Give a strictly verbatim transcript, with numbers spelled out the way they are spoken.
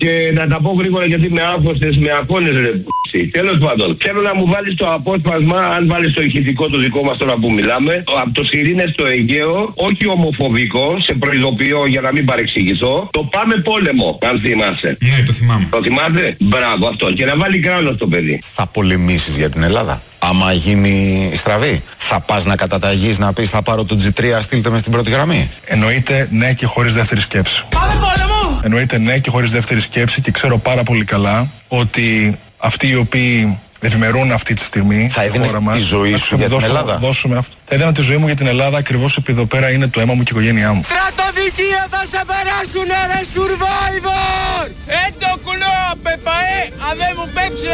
Και να τα πω γρήγορα γιατί με άφωστες, με αγώνες ρε π***. Τέλος πάντων, θέλω να μου βάλεις το απόσπασμα, αν βάλεις το ηχητικό το δικό μας τώρα που μιλάμε, από το Σιρήνες στο Αιγαίο, όχι ομοφοβικό, σε προειδοποιώ για να μην παρεξηγηθώ, το Πάμε Πόλεμο, αν θυμάσαι. Ναι, το θυμάμαι. Το θυμάσαι? Μπράβο αυτό. Και να βάλει κράνο στο παιδί. Θα πολεμήσεις για την Ελλάδα? Άμα γίνει στραβή, θα πας να καταταγείς, να πεις θα πάρω το τζι τρία, στείλτε με στην πρώτη γραμμή? Εννοείται ναι και χωρίς δεύτερη σκέψη. Πάμε πόλεμο! Εννοείται ναι και χωρίς δεύτερη σκέψη και ξέρω πάρα πολύ καλά ότι αυτοί οι οποίοι ευημερούν αυτή τη στιγμή θα έδινες τη ζωή σου για την Ελλάδα? Δώσουμε αυτό. Θα έδινα τη ζωή μου για την Ελλάδα ακριβώς επειδή εδώ πέρα είναι το αίμα μου και η οικογένειά μου. Στρατοδικεία θα σε περάσουνε ρε Survivor! Έντο κουλό, πεπαέ, αν δεν μου πέψει